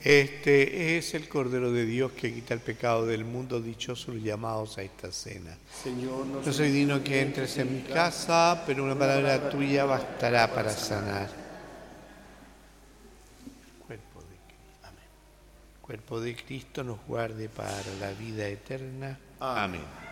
Este es el Cordero de Dios que quita el pecado del mundo. Dichosos los llamados a esta cena. Señor, No soy digno que entres en mi casa, pero una palabra tuya bastará para sanar. Cuerpo de Cristo nos guarde para la vida eterna. Amén.